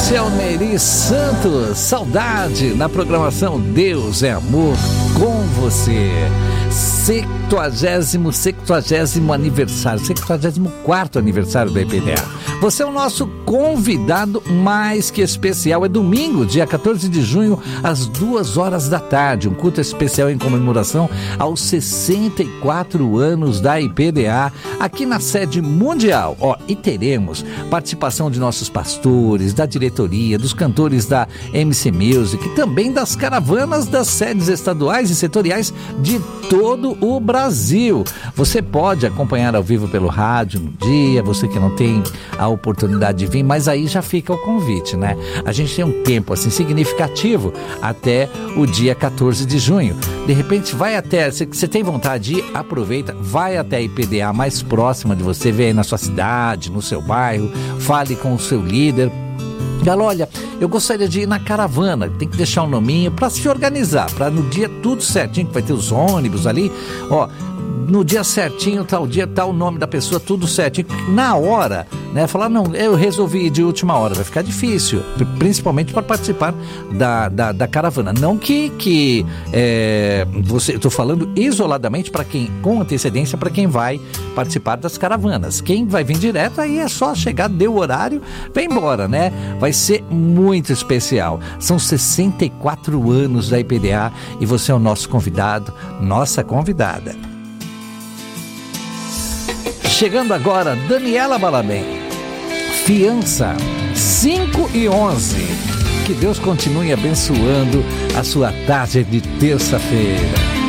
Selmeri Santos, Saudade, na programação Deus é Amor com você. 70º aniversário, 74º aniversário da IPDA. Você é o nosso convidado mais que especial. É domingo, dia 14 de junho, às 2 horas da tarde. Um culto especial em comemoração aos 64 anos da IPDA, aqui na sede mundial. E teremos participação de nossos pastores, da diretoria, dos cantores da MC Music, também das caravanas das sedes estaduais e setoriais de todo o Brasil. Você pode acompanhar ao vivo pelo rádio no dia, você que não tem a oportunidade de vir, mas aí já fica o convite, né? A gente tem um tempo assim significativo até o dia 14 de junho. De repente vai até, se você tem vontade de ir, aproveita, vai até a IPDA mais próxima de você, vê aí na sua cidade, no seu bairro, fale com o seu líder. Fala, olha, eu gostaria de ir na caravana, tem que deixar um nominho para se organizar, para no dia tudo certinho, que vai ter os ônibus ali, no dia certinho, tal dia, tal nome da pessoa, tudo certinho. Na hora, né? Falar, não, eu resolvi ir de última hora, vai ficar difícil, principalmente para participar da caravana. Não que estou falando isoladamente para quem, com antecedência, para quem vai participar das caravanas. Quem vai vir direto, aí é só chegar, deu o horário, vem embora, né? Vai ser muito especial. São 64 anos da IPDA e você é o nosso convidado, nossa convidada. Chegando agora, Daniela Balabem, Fiança 5:11. Que Deus continue abençoando a sua tarde de terça-feira.